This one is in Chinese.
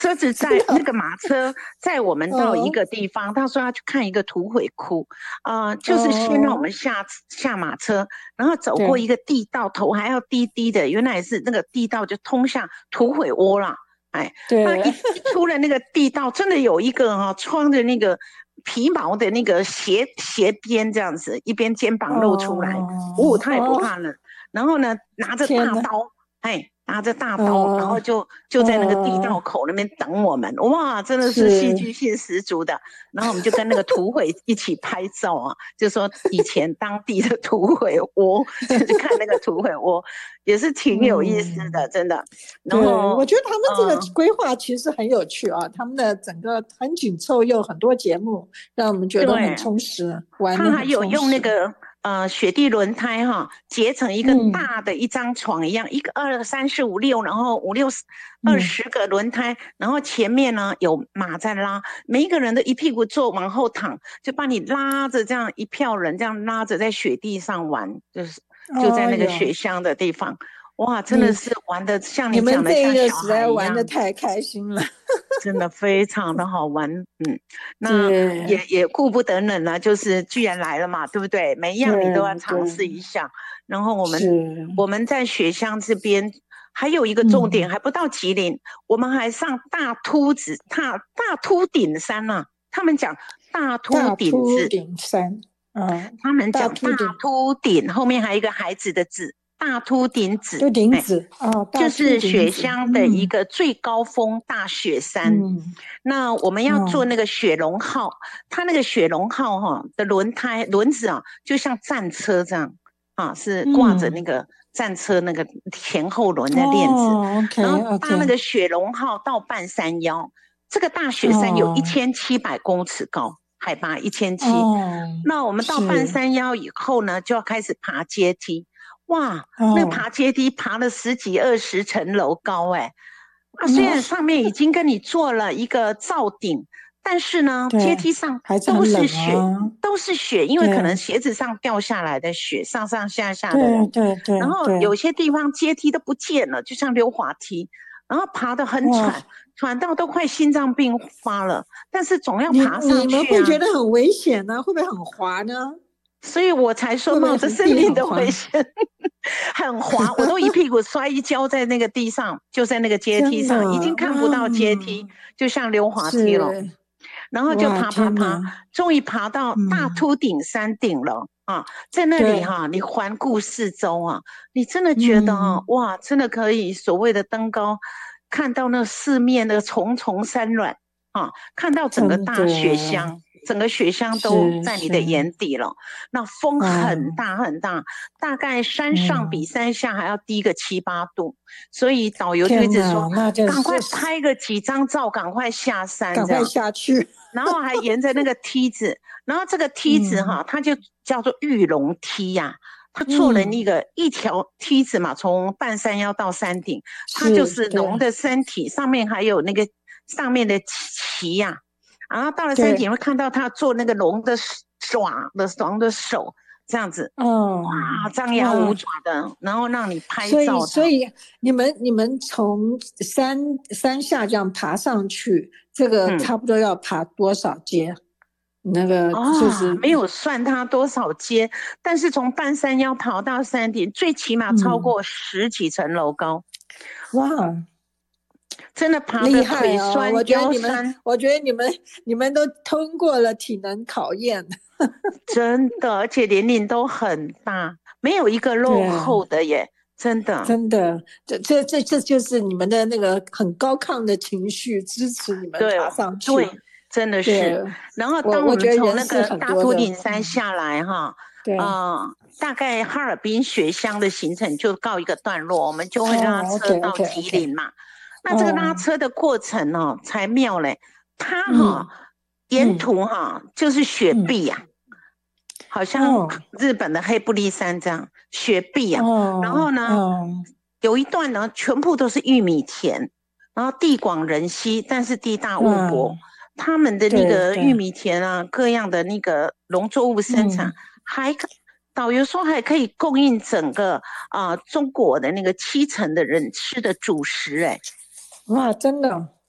车子在那个马车载我们到一个地方，他说要去看一个土匪窟，就是先让我们下马车，然后走过一个地道，头还要低低的，原来是那个地道就通向土匪窝啦。哎，那一出了那个地道，真的有一个穿着那个皮毛的那个斜边这样子，一边肩膀露出来，他也不怕冷，然后呢拿着大刀，拿着大刀，然后就在那个地道口那边等我们，哇，真的是戏剧性十足的。然后我们就跟那个土匪一起拍照啊，就说以前当地的土匪窝，就看那个土匪窝也是挺有意思的，真的。然后我觉得他们这个规划其实很有趣啊，他们的整个很紧凑，又很多节目，让我们觉得很充实，玩得很充实。 他还有用那个雪地轮胎结成一个大的一张床一样，一个2、3、4、5、6，然后5、6、20个轮胎，然后前面呢有马在拉，每一个人都一屁股坐往后躺，就把你拉着，这样一票人这样拉着在雪地上玩，就在那个雪乡的地方。哇，真的是玩的像你讲的像小孩一样。 你们这个实在玩的太开心了， 真的非常的好玩。那也顾不得冷了，就是居然来了嘛，对不对？每一样你都要尝试一下。然后我们在雪乡这边还有一个重点，还不到吉林，我们还上大秃顶山啊。他们讲大秃顶山， 他们讲大秃顶，后面还有一个孩子的子。大秃顶子，就是雪乡的一个最高峰大雪山。那我们要坐那个雪龙号，它那个雪龙号的轮子就像战车这样是挂着那个战车那个前后轮的链子，然后搭那个雪龙号到半山腰。这个大雪山有1700公尺高，海拔1700。那我们到半山腰以后呢，就要开始爬阶梯。哇，那爬阶梯爬了10几20层楼高虽然上面已经跟你做了一个罩顶，但是呢，阶梯上都是雪，都是雪，因为可能鞋子上掉下来的雪，上上下下的人。 对。 然后有些地方阶梯都不见了，就像溜滑梯，然后爬得很喘到都快心脏病发了，但是总要爬上去啊。 你们会觉得很危险呢？会不会很滑呢？ 所以我才说冒着生命的危险，很滑，我都一屁股摔一跤在那个地上，就在那个阶梯上，已经看不到阶梯，就像溜滑梯了。然后就爬，终于爬到大秃顶山顶了在那里你环顾四周你真的觉得哇，真的可以所谓的登高，看到那四面的重重山峦看到整个大雪乡。整个雪乡都在你的眼底了，那风很大很大，大概山上比山下还要低个7、8度，所以导游就一直说赶快拍个几张照，赶快下山， 赶快下去， 然后还沿着那个梯子，然后这个梯子它就叫做玉龙梯它做了那个一条梯子嘛，从半山腰到山顶，它就是龙的身体，上面还有那个上面的旗然后到了山顶会看到他做那个龙的龙的手这样子，哇，张牙舞爪的，然后让你拍照。 所以你们从山下这样爬上去，这个差不多要爬多少阶？那个就是没有算它多少阶，但是从半山腰爬到山顶，最起码超过10几层楼高。 哇！ 真的爬得腿酸腰酸， 我觉得你们都通过了体能考验， 真的，而且年龄都很大，没有一个落后的耶，真的， 这就是你们的那个很高亢的情绪支持你们爬上去， 对，真的是。然后当我们从那个大秃顶山下来大概哈尔滨雪乡的行程就告一个段落，我们就会拉车到吉林嘛。那这个拉车的过程才妙嘞，它沿途就是雪壁好像日本的黑布利山这样雪壁然后呢有一段呢全部都是玉米田，然后地广人稀，但是地大物博，他们的那个玉米田各样的那个农作物生产导游说还可以供应整个中国的那个7成的人吃的主食哇，真的